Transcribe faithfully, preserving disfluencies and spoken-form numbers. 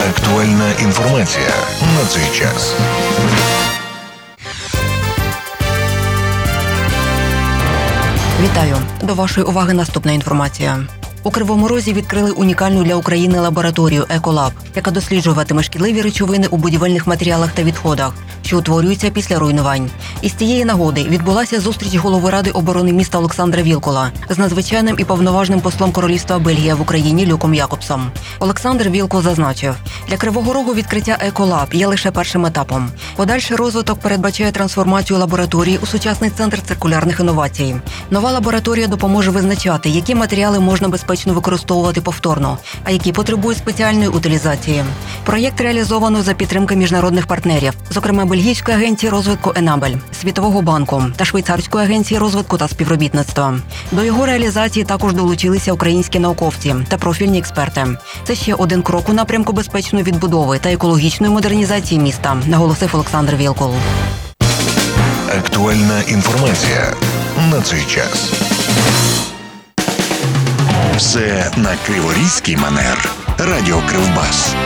Актуальна інформація на цей час. Вітаю! До вашої уваги наступна інформація. У Кривому Розі відкрили унікальну для України лабораторію «Еколаб», яка досліджуватиме шкідливі речовини у будівельних матеріалах та відходах, що утворюються після руйнувань. Із цієї нагоди відбулася зустріч голови Ради оборони міста Олександра Вілкула з надзвичайним і повноважним послом Королівства Бельгія в Україні Люком Якобсом. Олександр Вілкул зазначив, для Кривого Рогу відкриття «Еколаб» є лише першим етапом. Подальший розвиток передбачає трансформацію лабораторії у сучасний центр циркулярних інновацій. Нова лабораторія допоможе визначати, які матеріали можна безпечно використовувати повторно, а які потребують спеціальної утилізації. Проєкт реалізовано за підтримки міжнародних партнерів, зокрема Бельгійської агенції розвитку «Енабель», Світового банку та Швейцарської агенції розвитку та співробітництва. До його реалізації також долучилися українські науковці та профільні експерти. Це ще один крок у напрямку безпечної відбудови та екологічної модернізації міста, наголосив Олександр Вілкул. Актуальна інформація на цей час. Все на криворізький манер. Радіо Кривбас.